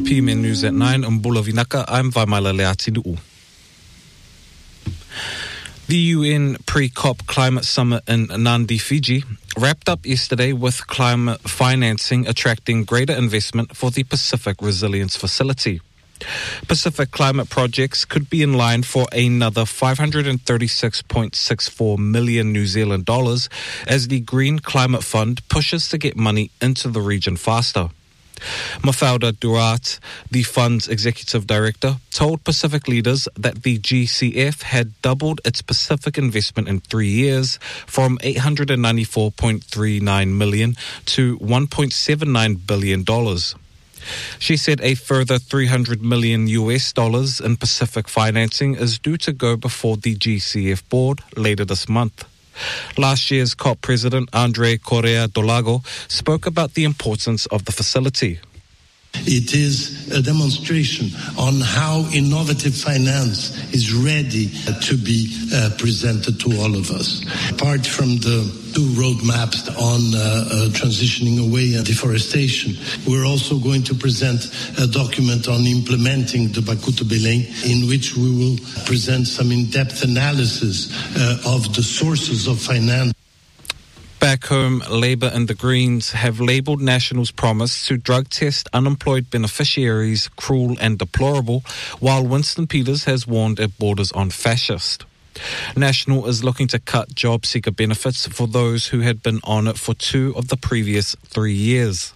PMN News at 9, Mbula Vinaka, I'm Vaimaila Leatinu'u. The UN pre-COP climate summit in Nandi, Fiji, wrapped up yesterday with climate financing attracting greater investment for the Pacific Resilience Facility. Pacific climate projects could be in line for another 536.64 million New Zealand dollars as the Green Climate Fund pushes to get money into the region faster. Mafalda Durat, the fund's executive director, told Pacific leaders that the GCF had doubled its Pacific investment in 3 years from $894.39 million to $1.79 billion. She said a further $300 million in Pacific financing is due to go before the GCF board later this month. Last year's COP President Andre Correa do Lago spoke about the importance of the facility. It is a demonstration on how innovative finance is ready to be presented to all of us. Apart from the two roadmaps on transitioning away and deforestation, we're also going to present a document on implementing the Bakuto Belém, in which we will present some in-depth analysis of the sources of finance. Back home, Labour and the Greens have labelled National's promise to drug test unemployed beneficiaries cruel and deplorable, while Winston Peters has warned it borders on fascist. National is looking to cut job seeker benefits for those who had been on it for 2 of the previous 3 years.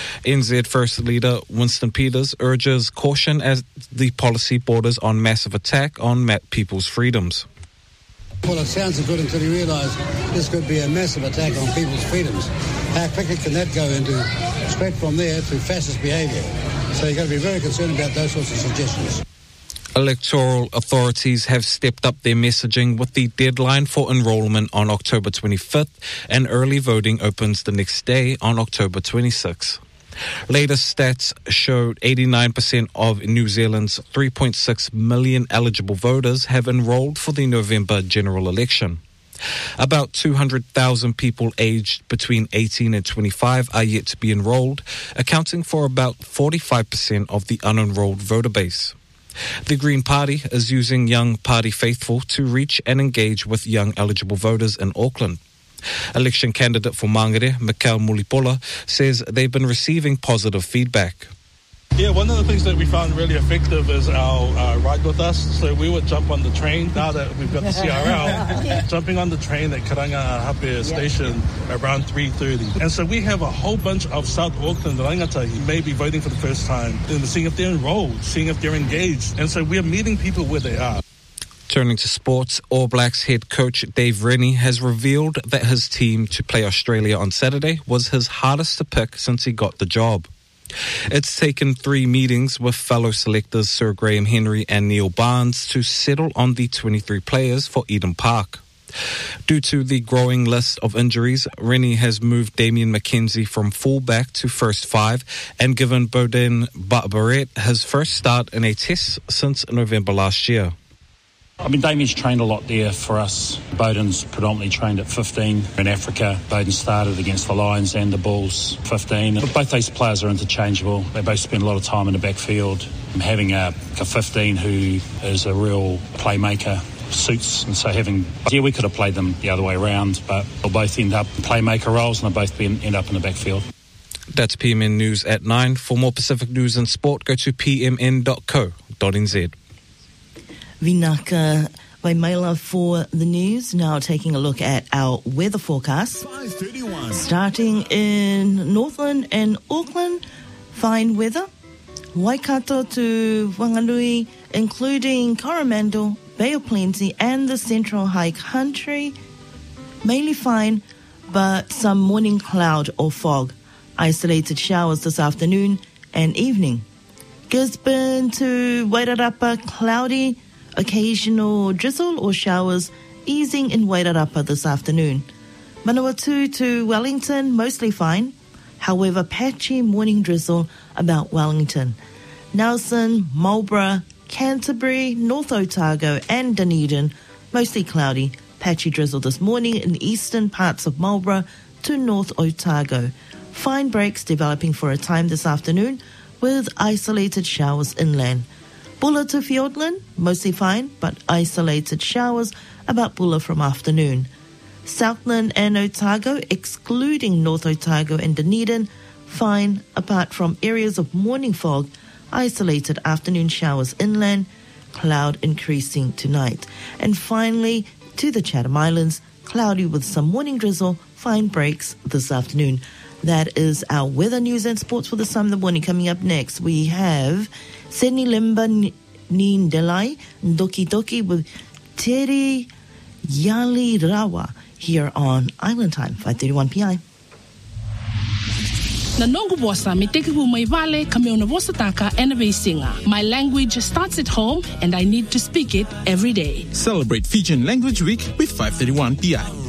NZ First Leader Winston Peters urges caution as the policy borders on massive attack on people's freedoms. Well, it sounds good until you realise this could be a massive attack on people's freedoms. How quickly can that go into straight from there to fascist behaviour? So you've got to be very concerned about those sorts of suggestions. Electoral authorities have stepped up their messaging with the deadline for enrolment on October 25th and early voting opens the next day on October 26th. Latest stats showed 89% of New Zealand's 3.6 million eligible voters have enrolled for the November general election. About 200,000 people aged between 18 and 25 are yet to be enrolled, accounting for about 45% of the unenrolled voter base. The Green Party is using Young Party faithful to reach and engage with young eligible voters in Auckland. Election candidate for Mangere, Mikael Mulipola, says they've been receiving positive feedback. Yeah, one of the things that we found really effective is our Ride With Us. So we would jump on the train, now that we've got the CRL, jumping on the train at Karangahape Station around 3:30. And so we have a whole bunch of South Auckland rangatahi maybe voting for the first time, and seeing if they're enrolled, seeing if they're engaged. And so we're meeting people where they are. Turning to sports, All Blacks head coach Dave Rennie has revealed that his team to play Australia on Saturday was his hardest to pick since he got the job. It's taken 3 meetings with fellow selectors Sir Graham Henry and Neil Barnes to settle on the 23 players for Eden Park. Due to the growing list of injuries, Rennie has moved Damien McKenzie from fullback to first 5 and given Beauden Barrett his first start in a test since November last year. I mean, Damien's trained a lot there for us. Beauden's predominantly trained at 15. In Africa, Beauden started against the Lions and the Bulls 15. But both those players are interchangeable. They both spend a lot of time in the backfield. Having a 15 who is a real playmaker suits. And so we could have played them the other way around, but they'll both end up in playmaker roles and they'll both end up in the backfield. That's PMN News at 9. For more Pacific news and sport, go to pmn.co.nz. Vinaka Waimaila for the news. Now taking a look at our weather forecast. Starting in Northland and Auckland, fine weather. Waikato to Whanganui, including Coromandel, Bay of Plenty and the Central High Country, mainly fine, but some morning cloud or fog. Isolated showers this afternoon and evening. Gisborne to Wairarapa, cloudy, occasional drizzle or showers easing in Wairarapa this afternoon. Manawatu to Wellington, mostly fine. However, patchy morning drizzle about Wellington. Nelson, Marlborough, Canterbury, North Otago and Dunedin, mostly cloudy. Patchy drizzle this morning in eastern parts of Marlborough to North Otago. Fine breaks developing for a time this afternoon, with isolated showers inland. Bulla to Fiordland, mostly fine, but isolated showers about Bulla from afternoon. Southland and Otago, excluding North Otago and Dunedin, fine apart from areas of morning fog, isolated afternoon showers inland, cloud increasing tonight. And finally, to the Chatham Islands, cloudy with some morning drizzle, fine breaks this afternoon. That is our weather, news and sports for this time of the morning. Coming up next, we have Sydney Limba Nin Delai Doki Doki with Teri Yali Rawa here on Island Time, 5:31 p.m. Na nongo bosa me teke ku mai vale kameona vosa taka and singa. My language starts at home and I need to speak it every day. Celebrate Fijian Language Week with 531 PI.